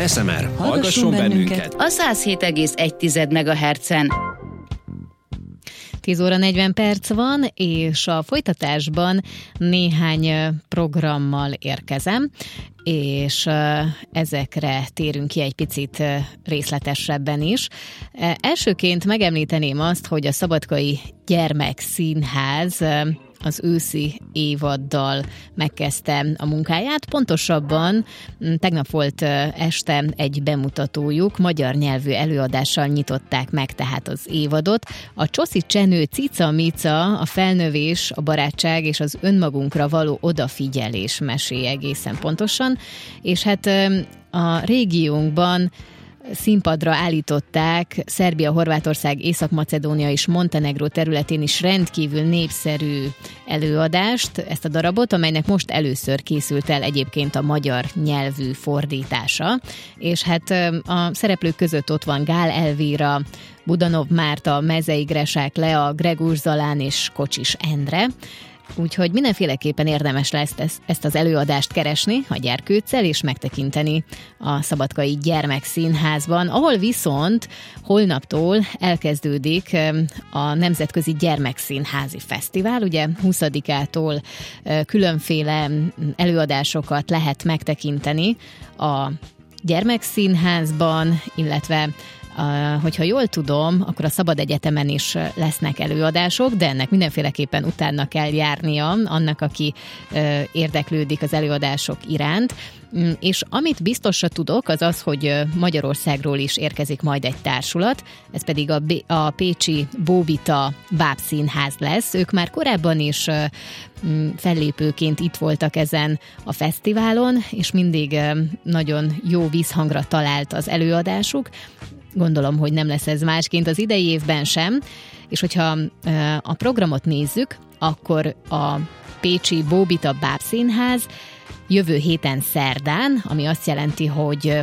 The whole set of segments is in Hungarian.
SMR, hallgasson bennünket a 107,1 MHz-en. 10 óra 40 perc van, és a folytatásban néhány programmal érkezem, és ezekre térünk ki egy picit részletesebben is. Elsőként megemlíteném azt, hogy a Szabadkai Gyermekszínház az őszi évaddal megkezdte a munkáját. Pontosabban tegnap volt este egy bemutatójuk, magyar nyelvű előadással nyitották meg tehát az évadot. A Csoszi Csenő Cica Mica, a felnövés, a barátság és az önmagunkra való odafigyelés meséje egészen pontosan, és hát a régiónkban színpadra állították Szerbia, Horvátország, Észak-Macedónia és Montenegró területén is rendkívül népszerű előadást, ezt a darabot, amelynek most először készült el egyébként a magyar nyelvű fordítása. És hát a szereplők között ott van Gál Elvíra, Budanov Márta, Mezei Gresák Lea, Gregúr Zalán és Kocsis Endre. Úgyhogy mindenféleképpen érdemes lesz ezt az előadást keresni a Gyerkőccel és megtekinteni a Szabadkai Gyermekszínházban, ahol viszont holnaptól elkezdődik a Nemzetközi Gyermekszínházi Fesztivál. Ugye 20-ától különféle előadásokat lehet megtekinteni a Gyermekszínházban, illetve hogyha jól tudom, akkor a Szabad Egyetemen is lesznek előadások, de ennek mindenféleképpen utána kell járnia annak, aki érdeklődik az előadások iránt. És amit biztosra tudok, az az, hogy Magyarországról is érkezik majd egy társulat, ez pedig a pécsi Bóbita Bábszínház lesz. Ők már korábban is fellépőként itt voltak ezen a fesztiválon, és mindig nagyon jó vízhangra talált az előadásuk. Gondolom, hogy nem lesz ez másként az idei évben sem, és hogyha a programot nézzük, akkor a pécsi Bóbita Bábszínház jövő héten szerdán, ami azt jelenti, hogy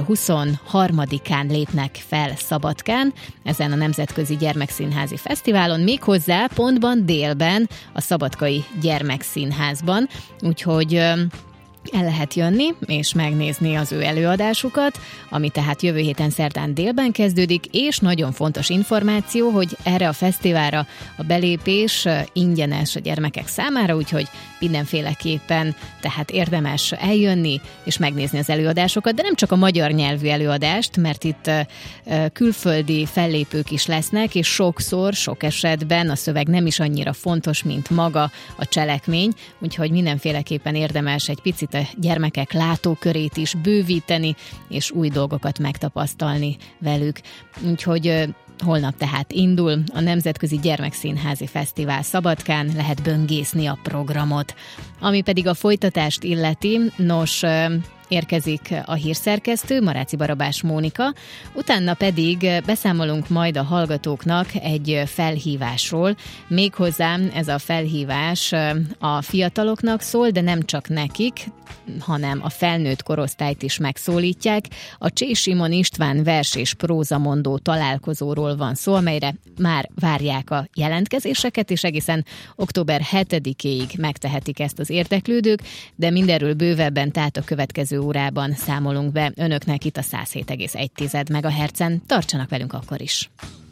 23-án lépnek fel Szabadkán, ezen a Nemzetközi Gyermekszínházi Fesztiválon, méghozzá pontban délben a Szabadkai Gyermekszínházban, úgyhogy el lehet jönni és megnézni az ő előadásukat, ami tehát jövő héten szerdán délben kezdődik, és nagyon fontos információ, hogy erre a fesztiválra a belépés ingyenes a gyermekek számára, úgyhogy mindenféleképpen tehát érdemes eljönni és megnézni az előadásokat, de nem csak a magyar nyelvű előadást, mert itt külföldi fellépők is lesznek, és sokszor, sok esetben a szöveg nem is annyira fontos, mint maga a cselekmény, úgyhogy mindenféleképpen érdemes egy picit a gyermekek látókörét is bővíteni, és új dolgokat megtapasztalni velük. Úgyhogy holnap tehát indul a Nemzetközi Gyermekszínházi Fesztivál Szabadkán, lehet böngészni a programot. Ami pedig a folytatást illeti, nos, érkezik a hírszerkesztő, Maráci Barabás Mónika, utána pedig beszámolunk majd a hallgatóknak egy felhívásról, méghozzá ez a felhívás a fiataloknak szól, de nem csak nekik, hanem a felnőtt korosztályt is megszólítják. A Csés Simon István vers és prózamondó találkozóról van szó, amelyre már várják a jelentkezéseket, és egészen október 7-éig megtehetik ezt az érdeklődők, de mindenről bővebben, tehát a következő órában számolunk be önöknek itt a 107,1 MHz-en. Tartsanak velünk akkor is!